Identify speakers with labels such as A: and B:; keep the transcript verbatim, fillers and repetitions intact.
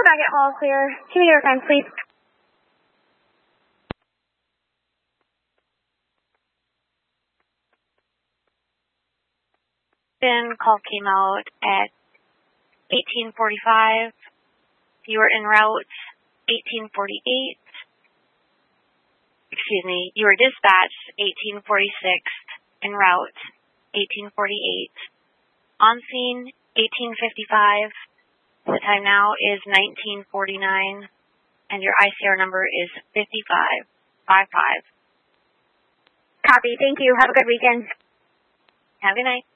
A: back at all clear. Give me your time, please.
B: Then call came out at eighteen forty-five. You were en route eighteen forty-eight. Excuse me, you were dispatched eighteen forty-six, en route eighteen forty-eight. On scene eighteen fifty-five. The time now is nineteen forty-nine, and your I C R number is fifty-five fifty-five.
A: Copy. Thank you. Have a good weekend.
B: Have a good night.